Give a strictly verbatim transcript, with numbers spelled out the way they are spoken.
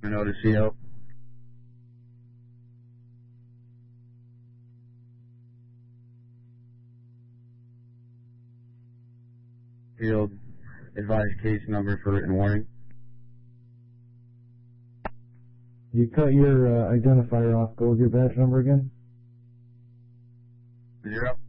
Minota C O. Field, advise case number for written warning. You cut your uh, identifier off. Go with your badge number again. Zero.